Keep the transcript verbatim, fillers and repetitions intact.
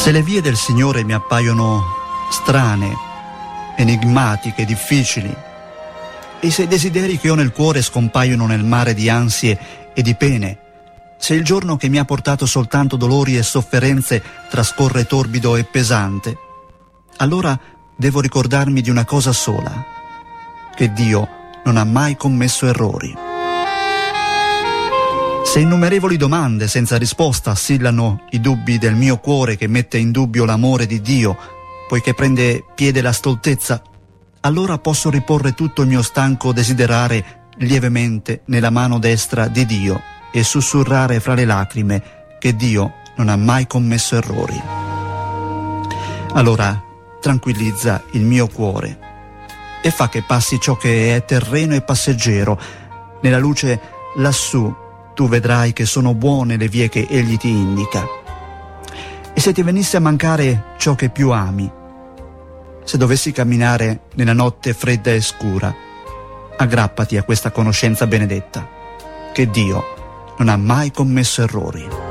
Se le vie del Signore mi appaiono strane, enigmatiche, difficili, e se i desideri che ho nel cuore scompaiono nel mare di ansie e di pene, se il giorno che mi ha portato soltanto dolori e sofferenze trascorre torbido e pesante, allora devo ricordarmi di una cosa sola, che Dio non ha mai commesso errori. Se innumerevoli domande senza risposta assillano i dubbi del mio cuore che mette in dubbio l'amore di Dio, poiché prende piede la stoltezza, allora posso riporre tutto il mio stanco desiderare lievemente nella mano destra di Dio e sussurrare fra le lacrime che Dio non ha mai commesso errori. Allora tranquillizza il mio cuore e fa che passi ciò che è terreno e passeggero. Nella luce lassù tu vedrai che sono buone le vie che Egli ti indica. E se ti venisse a mancare ciò che più ami, se dovessi camminare nella notte fredda e scura, aggrappati a questa conoscenza benedetta, che Dio non ha mai commesso errori.